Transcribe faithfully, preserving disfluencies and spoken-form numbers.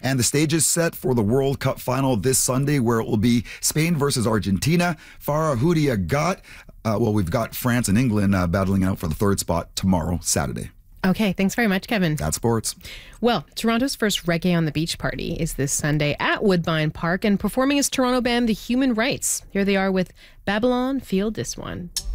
And the stage is set for the World Cup final this Sunday, where it will be Spain versus Argentina. Farah, who do you got? Uh, well, we've got France and England uh, battling out for the third spot tomorrow, Saturday. Okay, thanks very much, Kevin. That's sports. Well, Toronto's first Reggae on the Beach party is this Sunday at Woodbine Park, and performing is Toronto band The Human Rights. Here they are with Babylon, Feel This One.